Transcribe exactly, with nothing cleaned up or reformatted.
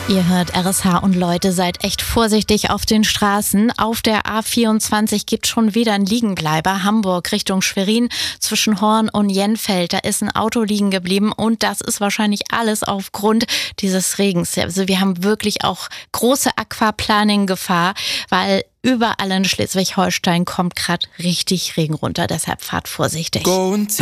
Ihr hört R S H und Leute, seid echt vorsichtig auf den Straßen. Auf der A vierundzwanzig gibt schon wieder einen Liegenbleiber. Hamburg Richtung Schwerin zwischen Horn und Jenfeld. Da ist ein Auto liegen geblieben und das ist wahrscheinlich alles aufgrund dieses Regens. Also wir haben wirklich auch große Aquaplaning-Gefahr, weil überall in Schleswig-Holstein kommt gerade richtig Regen runter. Deshalb fahrt vorsichtig.